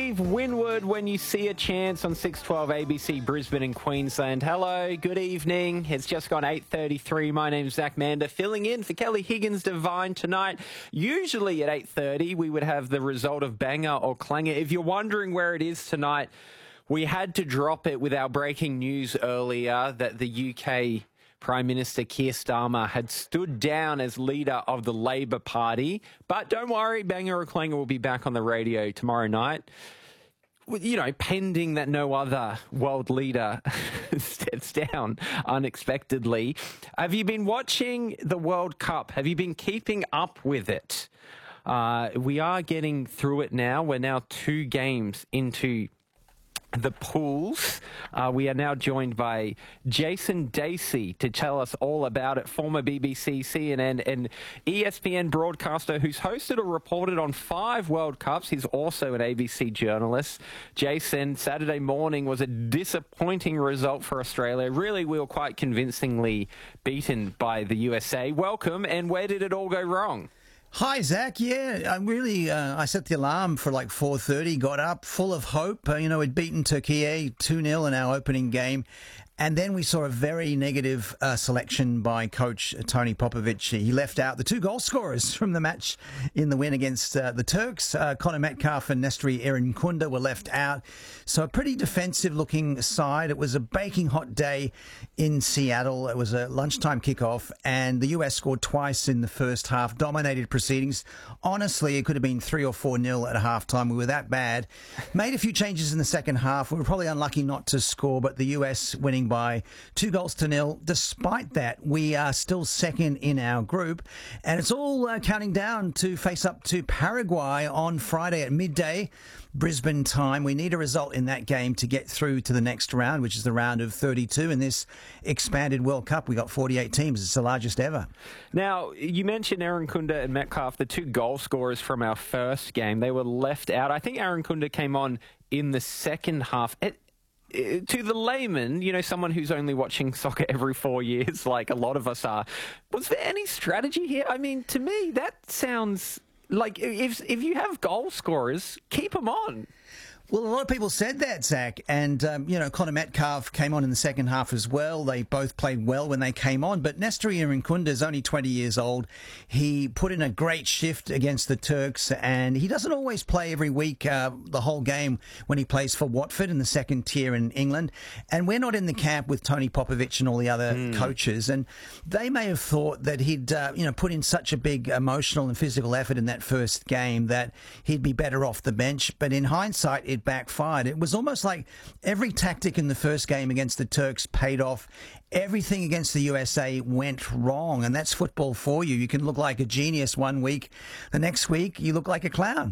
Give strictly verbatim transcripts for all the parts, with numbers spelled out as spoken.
Steve Winwood when you see a chance on six twelve A B C Brisbane and Queensland. Hello, good evening. It's just gone eight thirty-three. My name's Zach Mander, filling in for Kelly Higgins Divine tonight. Usually at eight thirty, we would have the result of banger or clanger. If you're wondering where it is tonight, we had to drop it with our breaking news earlier that the U K Prime Minister Keir Starmer had stood down as leader of the Labor Party. But don't worry, Banger or Clanger will be back on the radio tomorrow night. You know, pending that no other world leader steps down unexpectedly. Have you been watching the World Cup? Have you been keeping up with it? Uh, we are getting through it now. We're now two games into the pools. Uh, we are now joined by Jason Dacey to tell us all about it, former B B C, C N N and E S P N broadcaster who's hosted or reported on five World Cups. He's also an A B C journalist. Jason, Saturday morning was a disappointing result for Australia. Really, we were quite convincingly beaten by the U S A. Welcome, and where did it all go wrong? Hi, Zach. Yeah, I really, uh, I set the alarm for like four thirty, got up full of hope. Uh, you know, we'd beaten Turkey two nil in our opening game. And then we saw a very negative uh, selection by coach Tony Popovic. He left out the two goal scorers from the match in the win against uh, the Turks. Uh, Connor Metcalfe and Nestory Irankunda were left out. So a pretty defensive-looking side. It was a baking hot day in Seattle. It was a lunchtime kickoff, and the U S scored twice in the first half, dominated proceedings. Honestly, it could have been three or four nil at halftime. We were that bad. Made a few changes in the second half. We were probably unlucky not to score, but the U S winning by two goals to nil. Despite that, we are still second in our group, and it's all uh, counting down to face up to Paraguay on Friday at midday, Brisbane time. We need a result in that game to get through to the next round, which is the round of thirty-two in this expanded World Cup. We got forty-eight teams. It's the largest ever. Now, you mentioned Irankunda and Metcalfe, the two goal scorers from our first game. They were left out. I think Irankunda came on in the second half. It, To the layman, you know, someone who's only watching soccer every four years, like a lot of us are, was there any strategy here? I mean, to me, that sounds like if if you have goal scorers, keep them on. Well, a lot of people said that, Zach, and, um, you know, Connor Metcalfe came on in the second half as well. They both played well when they came on, but Nestory Irankunda is only twenty years old. He put in a great shift against the Turks, and he doesn't always play every week, uh, the whole game when he plays for Watford in the second tier in England. And we're not in the camp with Tony Popovic and all the other mm. coaches, and they may have thought that he'd, uh, you know, put in such a big emotional and physical effort in that first game that he'd be better off the bench. But in hindsight, it backfired. It was almost like every tactic in the first game against the Turks paid off. Everything against the U S A went wrong, and that's football for you. You can look like a genius one week. The next week, you look like a clown.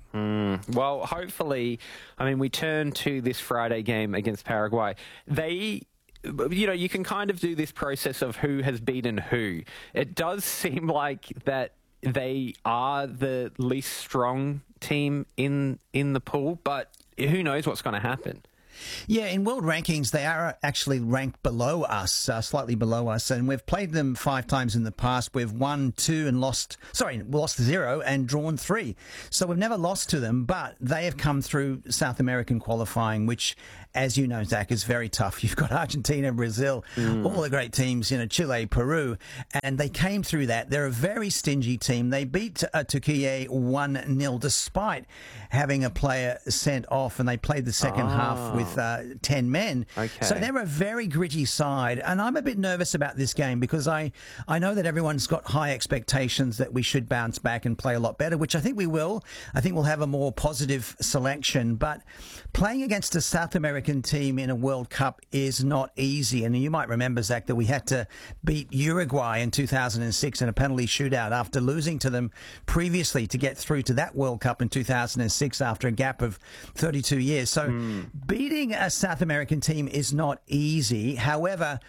Mm. Well, hopefully, I mean, we turn to this Friday game against Paraguay. They... You know, you can kind of do this process of who has beaten who. It does seem like that they are the least strong team in in the pool, but who knows what's going to happen. Yeah, in world rankings, they are actually ranked below us, uh, slightly below us, and we've played them five times in the past. We've won two and lost, sorry, lost zero and drawn three. So we've never lost to them, but they have come through South American qualifying, which, as you know, Zach, is very tough. You've got Argentina, Brazil, mm. all the great teams, you know, Chile, Peru, and they came through that. They're a very stingy team. They beat uh, Turkey one nil despite having a player sent off, and they played the second oh. half with Uh, ten men. Okay. So they're a very gritty side, and I'm a bit nervous about this game because I, I know that everyone's got high expectations that we should bounce back and play a lot better, which I think we will. I think we'll have a more positive selection, but playing against a South American team in a World Cup is not easy. And you might remember, Zach, that we had to beat Uruguay in two thousand six in a penalty shootout after losing to them previously to get through to that World Cup in two thousand six after a gap of thirty-two years. So mm. beating a South American team is not easy. However,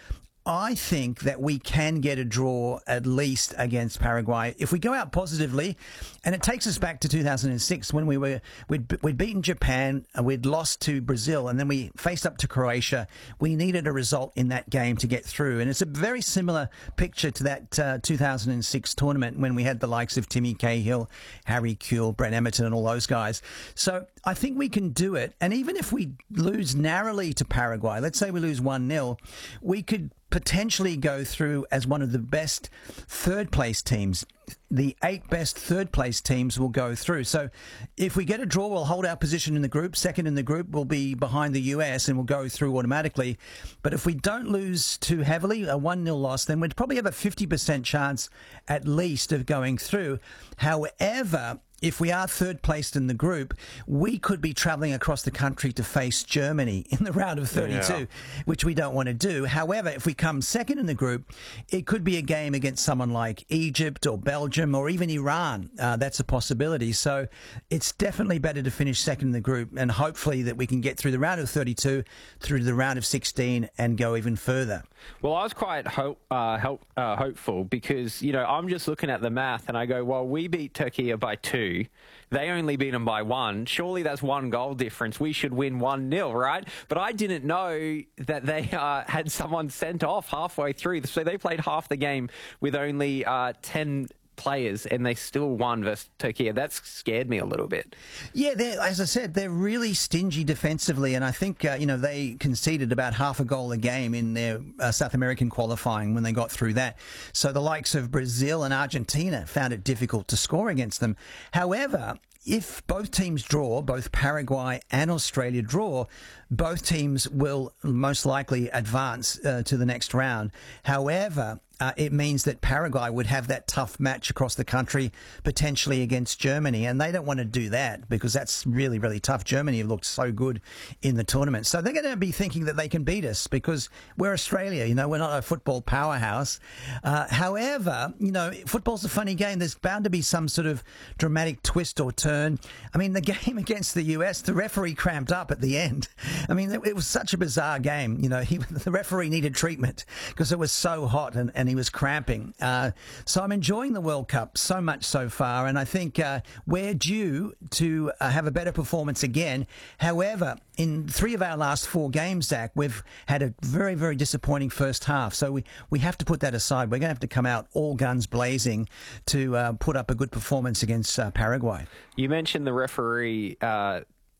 I think that we can get a draw at least against Paraguay if we go out positively, and it takes us back to two thousand six when we were we'd, we'd beaten Japan, we'd lost to Brazil, and then we faced up to Croatia. We needed a result in that game to get through, and it's a very similar picture to that uh, two thousand six tournament when we had the likes of Timmy Cahill, Harry Kuehl, Brent Emerton, and all those guys. So I think we can do it, and even if we lose narrowly to Paraguay, let's say we lose one nil, we could potentially go through as one of the best third place teams. The eight best third place teams will go through. So if we get a draw, we'll hold our position in the group. Second in the group will be behind the U S and we'll go through automatically. But if we don't lose too heavily, a one nil loss, then we'd probably have a fifty percent chance at least of going through. However, if we are third placed in the group, we could be travelling across the country to face Germany in the round of thirty-two, yeah. which we don't want to do. However, if we come second in the group, it could be a game against someone like Egypt or Belgium or even Iran. Uh, that's a possibility. So it's definitely better to finish second in the group, and hopefully that we can get through the round of thirty-two, through to the round of sixteen and go even further. Well, I was quite hope, uh, help, uh, hopeful because, you know, I'm just looking at the math and I go, well, we beat Turkey by two. They only beat them by one. Surely that's one goal difference. We should win one nil, right? But I didn't know that they uh, had someone sent off halfway through. So they played half the game with only uh, ten players and they still won versus Turkey. That's scared me a little bit. Yeah, as I said, they're really stingy defensively, and I think uh, you know they conceded about half a goal a game in their uh, South American qualifying when they got through that. So the likes of Brazil and Argentina found it difficult to score against them. However, if both teams draw, both Paraguay and Australia draw, both teams will most likely advance uh, to the next round. However, uh, it means that Paraguay would have that tough match across the country, potentially against Germany, and they don't want to do that because that's really, really tough. Germany have looked so good in the tournament. So they're going to be thinking that they can beat us because we're Australia, you know, we're not a football powerhouse. Uh, however, you know, football's a funny game. There's bound to be some sort of dramatic twist or turn. I mean, the game against the U S, the referee cramped up at the end. I mean, it was such a bizarre game. You know, he, the referee needed treatment because it was so hot and, and he was cramping. Uh, so I'm enjoying the World Cup so much so far, and I think uh, we're due to uh, have a better performance again. However, in three of our last four games, Zach, we've had a very, very disappointing first half. So we, we have to put that aside. We're going to have to come out all guns blazing to uh, put up a good performance against uh, Paraguay. You mentioned the referee uh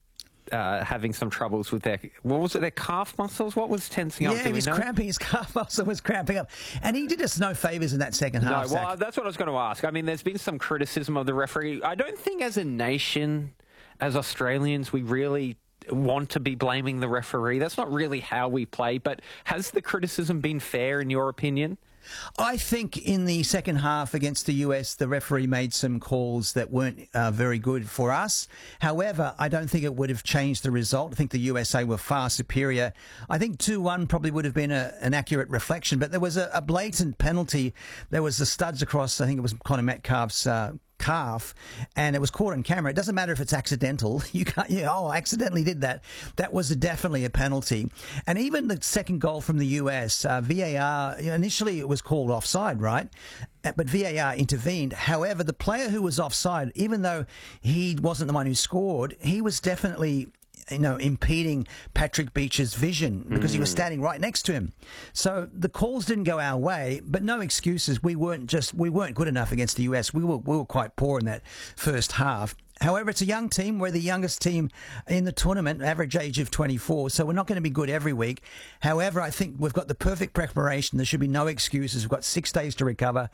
Uh, having some troubles with their, what was it, their calf muscles? What was tensing yeah, up? Yeah, he was cramping, his calf muscle was cramping up. And he did us no favours in that second no, half, well, Zach. That's what I was going to ask. I mean, there's been some criticism of the referee. I don't think as a nation, as Australians, we really want to be blaming the referee. That's not really how we play. But has the criticism been fair, in your opinion? I think in the second half against the U S, the referee made some calls that weren't uh, very good for us. However, I don't think it would have changed the result. I think the U S A were far superior. I think two one probably would have been a, an accurate reflection, but there was a, a blatant penalty. There was the studs across, I think it was Connor Metcalf's uh, calf, and it was caught on camera. It doesn't matter if it's accidental. You can't, yeah, oh, I accidentally did that. That was a, definitely a penalty. And even the second goal from the U S, uh, V A R, initially it was called offside, right? But V A R intervened. However, the player who was offside, even though he wasn't the one who scored, he was definitely, you know, impeding Patrick Beach's vision because mm. he was standing right next to him. So the calls didn't go our way, but no excuses. We weren't just we weren't good enough against the U S. We were we were quite poor in that first half. However, it's a young team. We're the youngest team in the tournament, average age of twenty-four, so we're not going to be good every week. However, I think we've got the perfect preparation. There should be no excuses. We've got six days to recover.